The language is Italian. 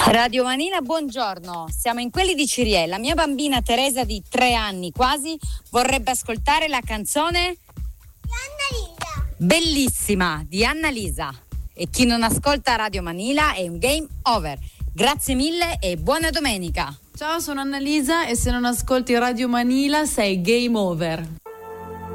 Radio Manila, buongiorno. Siamo in Quelli di Ciriè. La mia bambina Teresa di 3 anni quasi vorrebbe ascoltare la canzone di Annalisa. Bellissima di Annalisa. E chi non ascolta Radio Manila è un game over. Grazie mille e buona domenica. Ciao, sono Annalisa e se non ascolti Radio Manila sei game over.